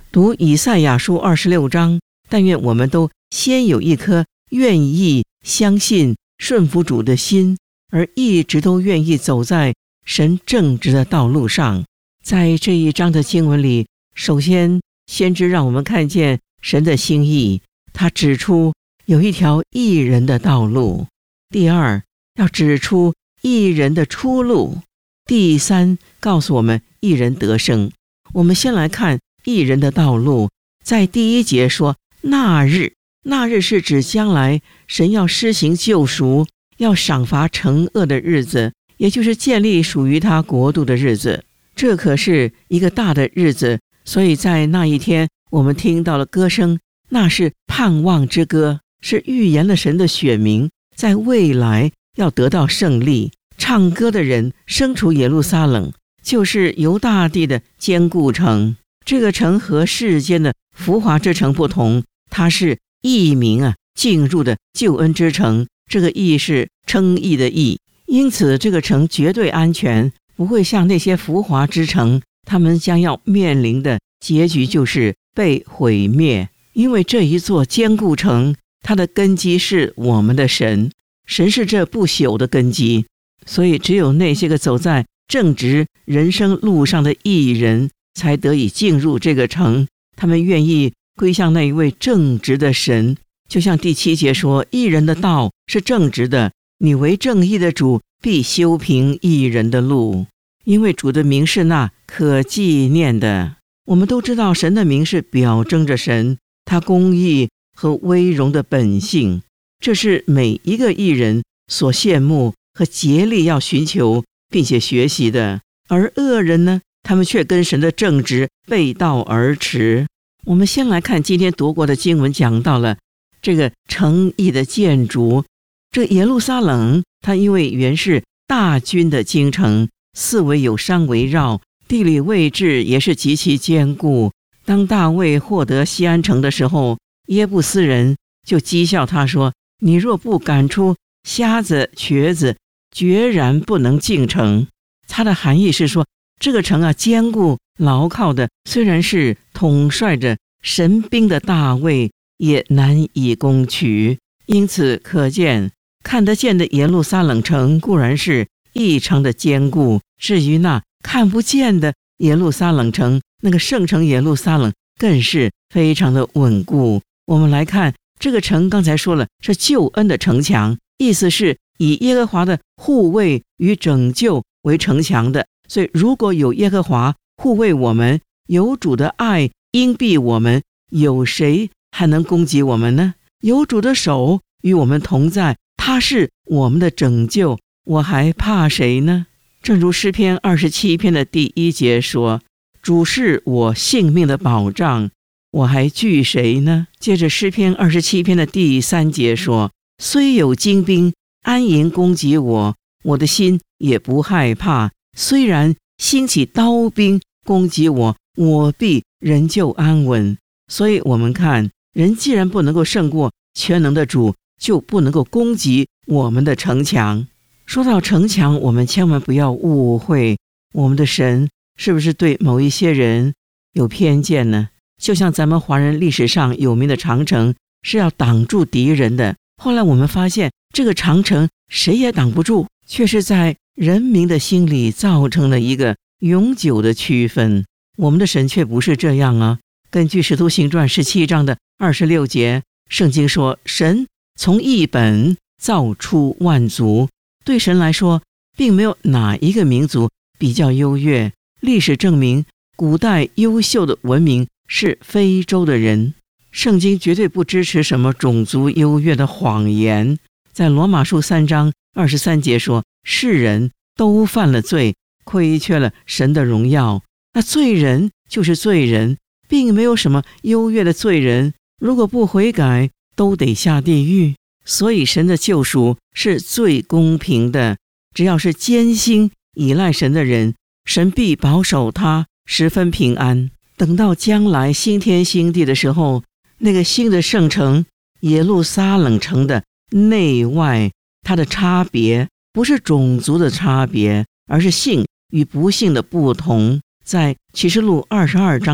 读以赛亚书26章，但愿我们都先有一颗愿意相信顺服主的心，而一直都愿意走在神正直的道路上。在这一章的经文里，首先先知让我们看见神的心意，他指出有一条义人的道路。第二，要指出义人的出路。第三，告诉我们义人得生。我们先来看义人的道路。在第1节说那日，那日是指将来神要施行救赎，要赏罚惩恶的日子，也就是建立属于他国度的日子。这可是一个大的日子，所以在那一天我们听到了歌声，那是盼望之歌，是预言了神的选民在未来要得到胜利。唱歌的人身处耶路撒冷，就是犹大地的坚固城。这个城和世间的浮华之城不同，它是义民进入的救恩之城。这个义是称义的义，因此这个城绝对安全，不会像那些浮华之城，他们将要面临的结局就是被毁灭。因为这一座坚固城，它的根基是我们的神，神是这不朽的根基，所以只有那些个走在正直人生路上的义人才得以进入这个城。他们愿意归向那一位正直的神，就像第7节说，义人的道是正直的，你为正义的主必修平义人的路。因为主的名是那可纪念的。我们都知道神的名是表征着神他公义和威荣的本性，这是每一个义人所羡慕和竭力要寻求并且学习的。而恶人呢，他们却跟神的正直背道而驰。我们先来看今天读过的经文，讲到了这个城邑的建筑。这耶路撒冷，它因为原是大军的京城，四围有山围绕，地理位置也是极其坚固。当大卫获得西安城的时候，耶布斯人就讥笑他说，你若不赶出瞎子瘸子，决然不能进城。它的含义是说，这个城坚固牢靠的，虽然是统帅着神兵的大卫，也难以攻取。因此可见，看得见的耶路撒冷城固然是异常的坚固，至于那看不见的耶路撒冷城，那个圣城耶路撒冷更是非常的稳固。我们来看这个城，刚才说了是救恩的城墙，意思是以耶和华的护卫与拯救为城墙的。所以如果有耶和华护卫我们，有主的爱荫庇我们，有谁还能攻击我们呢？有主的手与我们同在，他是我们的拯救，我还怕谁呢？正如诗篇27篇的第1节说，主是我性命的保障，我还惧谁呢？接着诗篇27篇的第3节说，虽有精兵安营攻击我，我的心也不害怕，虽然兴起刀兵攻击我，我必仍旧安稳。所以我们看，人既然不能够胜过全能的主，就不能够攻击我们的城墙。说到城墙，我们千万不要误会，我们的神是不是对某一些人有偏见呢？就像咱们华人历史上有名的长城是要挡住敌人的，后来我们发现这个长城谁也挡不住，却是在人民的心里造成了一个永久的区分。我们的神却不是这样啊。根据使徒行传17章的26节，圣经说，神从一本造出万族。对神来说，并没有哪一个民族比较优越。历史证明，古代优秀的文明是非洲的人。圣经绝对不支持什么种族优越的谎言。在罗马书3章23节说，世人都犯了罪，亏缺了神的荣耀。那罪人就是罪人，并没有什么优越的罪人，如果不悔改，都得下地狱。所以神的救赎是最公平的，只要是坚心依赖神的人，神必保守他十分平安。等到将来新天新地的时候，那个新的圣城耶路撒冷城的内外，它的差别不是种族的差别，而是信与不信的不同。在启示录22章的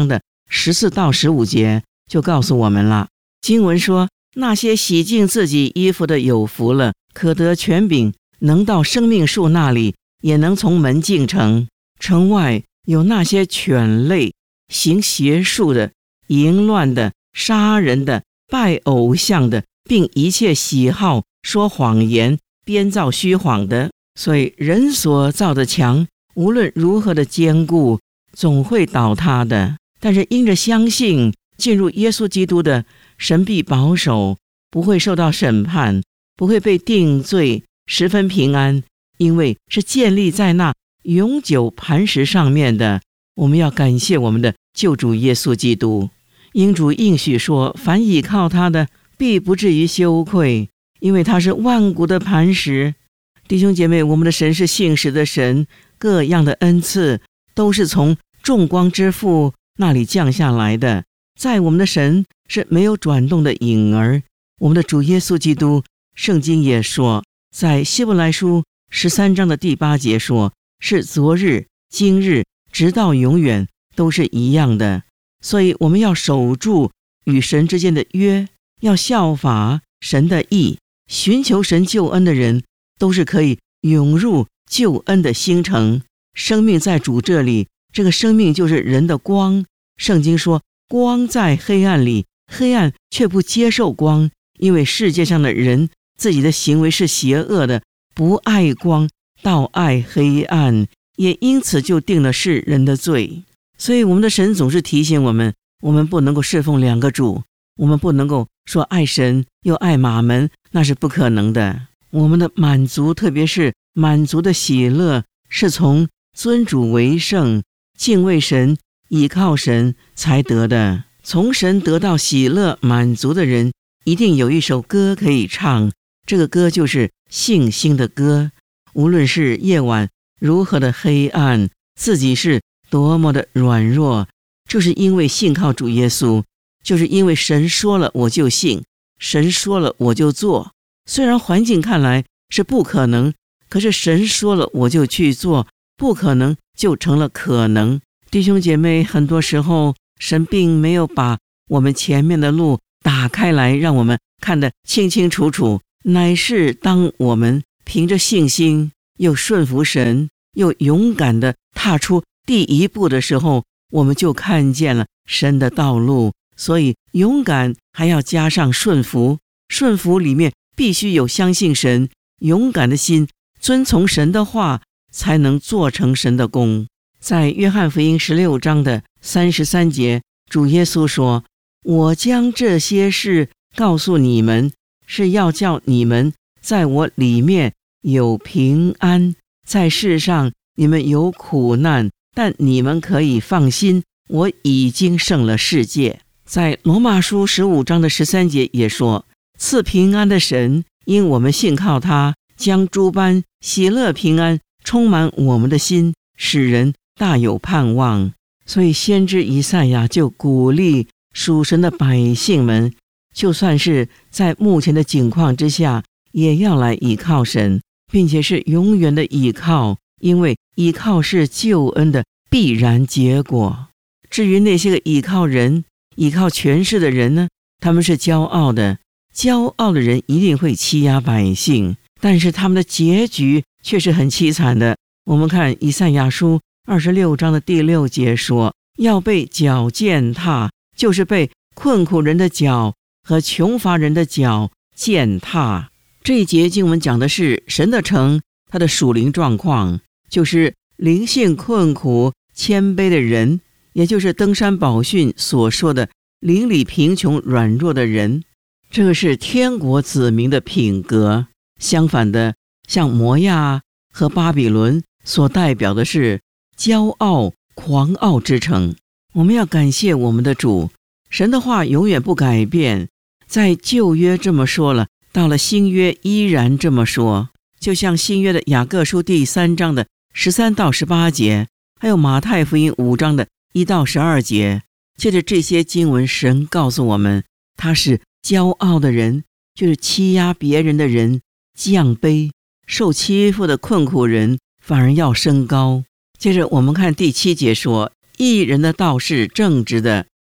14到15节就告诉我们了。经文说，那些洗净自己衣服的有福了，可得权柄，能到生命树那里，也能从门进城。城外有那些犬类、行邪术的、淫乱的、杀人的、拜偶像的，并一切喜好说谎言、编造虚谎的。所以人所造的墙，无论如何的坚固，总会倒塌的。但是因着相信进入耶稣基督的，神必保守，不会受到审判，不会被定罪，十分平安，因为是建立在那永久磐石上面的。我们要感谢我们的救主耶稣基督，因主应许说，凡倚靠他的，必不至于羞愧，因为他是万古的磐石。弟兄姐妹，我们的神是信实的神，各样的恩赐都是从众光之父那里降下来的。在我们的神是没有转动的影儿。我们的主耶稣基督，圣经也说，在希伯来书13章的第8节说，是昨日、今日，直到永远都是一样的。所以我们要守住与神之间的约，要效法神的义，寻求神救恩的人都是可以涌入救恩的新城。生命在主这里，这个生命就是人的光。圣经说，光在黑暗里，黑暗却不接受光，因为世界上的人自己的行为是邪恶的，不爱光，倒爱黑暗，也因此就定了世人的罪。所以我们的神总是提醒我们，我们不能够侍奉两个主，我们不能够说爱神又爱马门，那是不可能的。我们的满足，特别是满足的喜乐，是从尊主为圣、敬畏神、倚靠神才得的。从神得到喜乐满足的人，一定有一首歌可以唱，这个歌就是信心的歌。无论是夜晚如何的黑暗，自己是多么的软弱，就是因为信靠主耶稣，就是因为神说了我就信，神说了我就做。虽然环境看来是不可能，可是神说了我就去做，不可能就成了可能。弟兄姐妹，很多时候神并没有把我们前面的路打开来，让我们看得清清楚楚，乃是当我们凭着信心又顺服神，又勇敢地踏出第一步的时候，我们就看见了神的道路。所以勇敢还要加上顺服，顺服里面必须有相信神、勇敢的心，遵从神的话，才能做成神的工。在约翰福音16章的33节，主耶稣说，我将这些事告诉你们，是要叫你们在我里面有平安。在世上你们有苦难，但你们可以放心，我已经胜了世界。在罗马书15章的13节也说，赐平安的神，因我们信靠他，将诸般喜乐平安充满我们的心，使人大有盼望。所以先知以赛亚就鼓励属神的百姓们，就算是在目前的境况之下，也要来倚靠神，并且是永远的倚靠，因为倚靠是救恩的必然结果。至于那些个倚靠人、倚靠权势的人呢，他们是骄傲的，骄傲的人一定会欺压百姓，但是他们的结局却是很凄惨的。我们看以赛亚书26章的第6节说，要被脚践踏，就是被困苦人的脚和穷乏人的脚践踏。这一节经文讲的是神的城，他的属灵状况，就是灵性困苦谦卑的人，也就是登山宝训所说的灵里贫穷软弱的人，这个是天国子民的品格。相反的，像摩亚和巴比伦所代表的是骄傲狂傲之城。我们要感谢我们的主，神的话永远不改变，在旧约这么说了，到了新约依然这么说。就像新约的雅各书第3章的13到18节，还有马太福音5章的1到12节，借着这些经文，神告诉我们，他是骄傲的人，就是欺压别人的人降卑，受欺负的困苦人反而要升高。接着我们看第7节说，义人的道是正直的，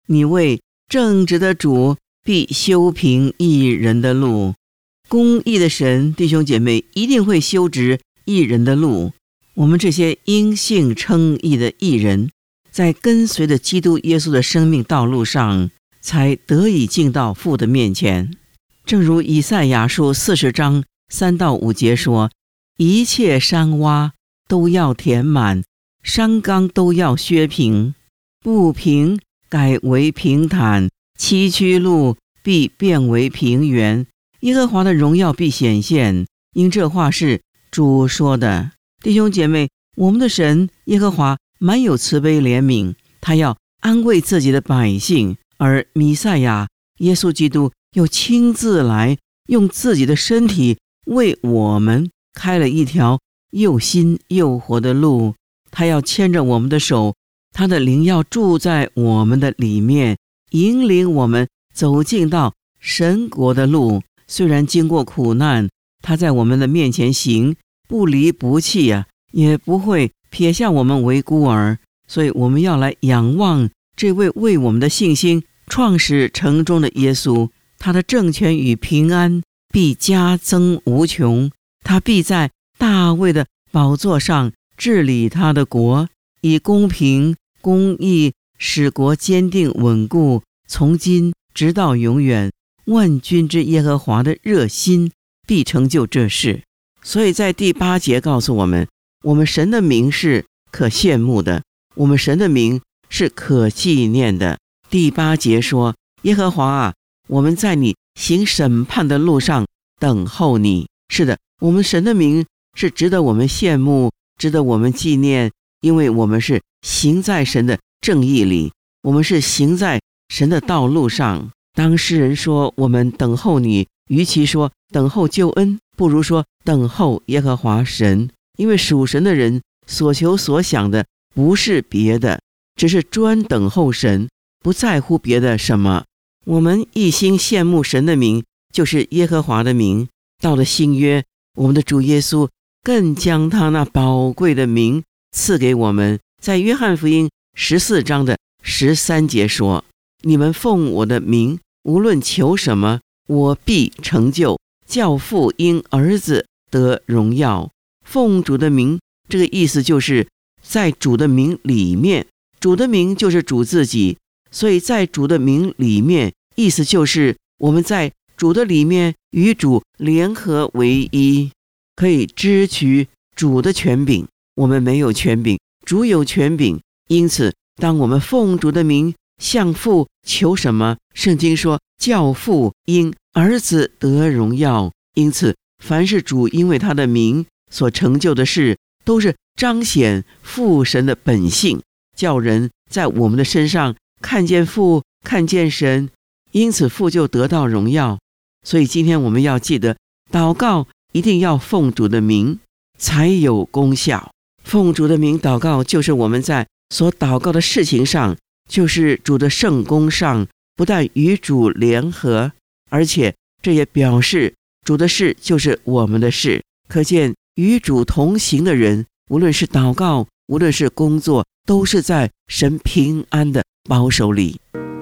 你为正直的主必修平义人的路。公义的神，弟兄姐妹，一定会修直义人的路。我们这些因信称义的义人，在跟随着基督耶稣的生命道路上，才得以进到父的面前。正如以赛亚书40章3到5节说，一切山洼都要填满，山冈都要削平，不平改为平坦，崎岖路必变为平原，耶和华的荣耀必显现。因这话是主说的。弟兄姐妹，我们的神耶和华满有慈悲怜悯，他要安慰自己的百姓，而弥赛亚耶稣基督又亲自来用自己的身体为我们开了一条又新又活的路。他要牵着我们的手，他的灵要住在我们的里面，引领我们走进到神国的路。虽然经过苦难，他在我们的面前行，不离不弃也不会撇下我们为孤儿。所以我们要来仰望这位为我们的信心创始成终的耶稣，他的政权与平安必加增无穷，他必在大卫的宝座上治理他的国，以公平公义使国坚定稳固，从今直到永远。万军之耶和华的热心必成就这事。所以在第8节告诉我们，我们神的名是可羡慕的，我们神的名是可纪念的。第8节说，耶和华啊，我们在你行审判的路上等候你。是的，我们神的名是值得我们羡慕，值得我们纪念，因为我们是行在神的正义里，我们是行在神的道路上。当诗人说我们等候你，与其说等候救恩，不如说等候耶和华神。因为属神的人所求所想的不是别的，只是专等候神，不在乎别的什么。我们一心羡慕神的名，就是耶和华的名。到了新约，我们的主耶稣更将他那宝贵的名赐给我们。在约翰福音14章的13节说，你们奉我的名无论求什么，我必成就，叫父因儿子得荣耀。奉主的名，这个意思就是在主的名里面，主的名就是主自己，所以在主的名里面，意思就是我们在主的里面与主联合为一，可以支取主的权柄。我们没有权柄，主有权柄，因此当我们奉主的名向父求什么，圣经说叫父因儿子得荣耀。因此凡是主因为他的名所成就的事，都是彰显父神的本性，叫人在我们的身上看见父，看见神，因此父就得到荣耀。所以今天我们要记得，祷告一定要奉主的名才有功效。奉主的名祷告，就是我们在所祷告的事情上，就是主的圣工上，不但与主联合，而且这也表示主的事就是我们的事。可见与主同行的人，无论是祷告，无论是工作，都是在神平安的保守里。